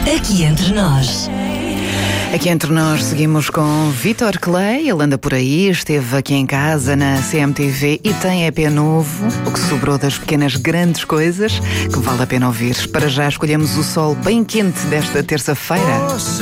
Aqui entre nós. Aqui entre nós seguimos com Vítor Clay. Ele anda por aí, esteve aqui em casa na CMTV e tem EP novo, o que sobrou das pequenas grandes coisas que vale a pena ouvir. Para já escolhemos o sol bem quente desta terça-feira.